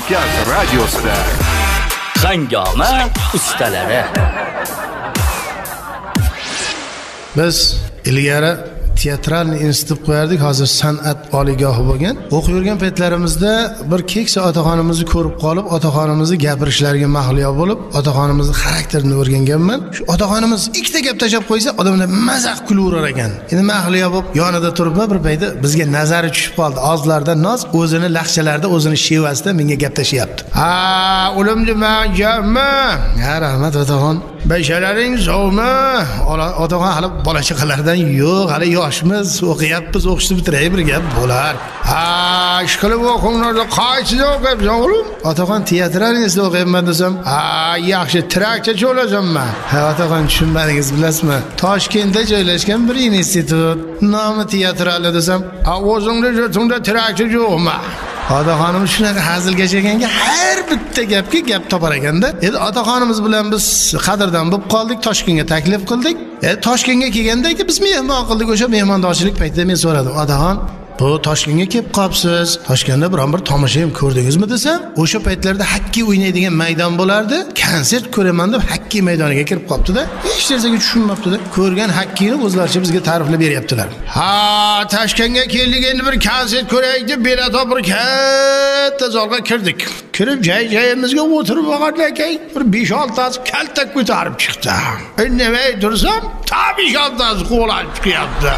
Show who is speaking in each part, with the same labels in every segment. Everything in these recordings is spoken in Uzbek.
Speaker 1: Mamlakat radiosida
Speaker 2: Hangoma ustalari.
Speaker 3: Biz ilgari teatralniy institut qo'yardik, hozir san'at oliygohi bo'lgan. O'qib yurgan paytlarimizda bir keksa otaxonimizni ko'rib qolib, otaxonimizni gapirishlariga mahliyo bo'lib, otaxonimizning xarakterini o'rganganman. Shu otaxonimiz ikkita gap tashab qo'ysa, odamlar mazax kulaverar ekan. Endi mahliyo bo'lib yonida turibman, bir paytda bizga nazari tushib qoldi. Ozlardan noz, o'zini laqchalarda, o'zini shevasida menga gap tashyapti. Ha, o'lim nima, gapmi? Ha, rahmat otaxon. Beshalaring sovmi? Otaxon hali bola chaqalardan yo'q, hali yoshmiz, o'qiyapmiz, o'qishni bitiray bir gap bo'lar. Ha, ishqilib o'qinglarda qaysida o'qiyapsan o'g'lim? Otaxon teatralniy institutida o'qiyapman desam, ha, yaxshi traktorchi bo'lasanmi? Ha, otaxon tushunmadingiz, bilasizmi? Toshkentda joylashgan bir institut, nomi teatralniy desam, ha, o'zingda jo'tingda traktor yo'qmi? Otaxonim shunaqa hazilgacha ekanga, har bitta gapga gap topar ekanda. Endi otaxonimiz bilan biz qadrdan bo'lib qoldik, Toshkentga taklif qildik. Toshkentga kelganda biz mehmon qildik. O'sha mehmondoshchilik paytida men so'radim, otaxon, bu Toshkentga kelib qolibsiz, Toshkentda biron bir tomosha ham ko'rdingizmi desam, o'sha paytlarda hokkey o'ynaydigan maydon bo'lardi. Konsert ko'raman deb hokkey maydoniga kirib qolibdi-da. Hech narsaga tushunmabdi-da. Ko'rgan hokkeyni o'zlaricha bizga ta'riflab beryaptilar. Ha, Toshkentga keldik, endi bir konsert ko'raylik deb bilet olib katta zalga kirdik. Kirib joyimizga o'tirib vaqatlagan bir 5-6 tasi kaltak ko'tarib chiqdi. Nima tursam, tabiiy 5-6 tasi qo'lab chiqyapti.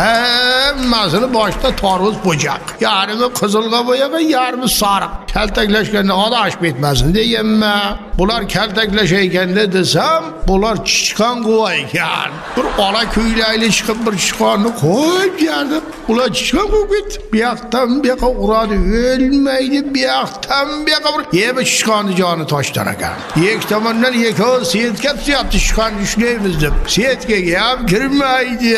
Speaker 3: Hammasini boshda toruz bo'jaq. Yarimi qizilga bo'yagan, yarimi sariq. Kaltaklashganda odash bitmasin deganman. Bular kaltaklashayotganda desam, bular chichqon qo'ygan. Bir ola kuylayli chiqib bir chichqonni qo'yib yerdi. Ular chichqon qo'yib, bu yoqdan bu yoqqa uradi, o'lmaydi, bu yoqdan bu yoqqa bir chichqonni joni toshdan ekan. Ikki tomondan ikkovi setka tutyapti, chichqonni ushlaymiz deb. Setkaga ham kirmaydi.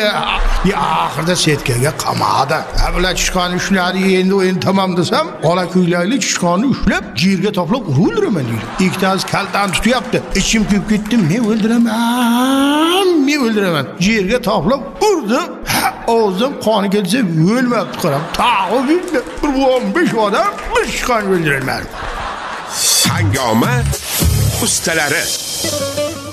Speaker 3: Oxirida setkaga qamadi. Bular chichqonni ushladi, endi o'yin tamom desam, ola kuylayli chichqonni ushlab, yerga toplab o'ldiraman deydi. Ikkitasi kaltan tutyapti. Ichim kuyib ketdi, men o'ldiraman. Yerga toplab urdi. O'zim qoni kelsa o'lmabdi qarab. Tag'u bir 15 odam bir chichqonni o'ldirilmadi.
Speaker 1: Hangoma ustalari.